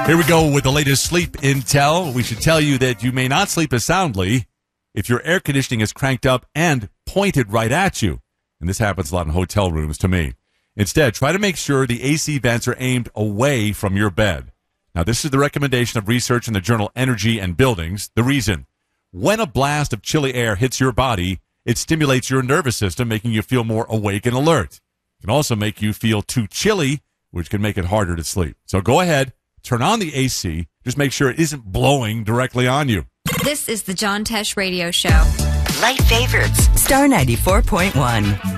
Here we go with the latest sleep intel. We should tell you that you may not sleep as soundly if your air conditioning is cranked up and pointed right at you. And this happens a lot in hotel rooms to me. Instead, try to make sure the AC vents are aimed away from your bed. Now, this is the recommendation of research in the journal Energy and Buildings. The reason: when a blast of chilly air hits your body, it stimulates your nervous system, making you feel more awake and alert. It can also make you feel too chilly, which can make it harder to sleep. So go ahead, turn on the AC. Just make sure it isn't blowing directly on you. This is the John Tesh Radio Show. Light favorites. Star 94.1.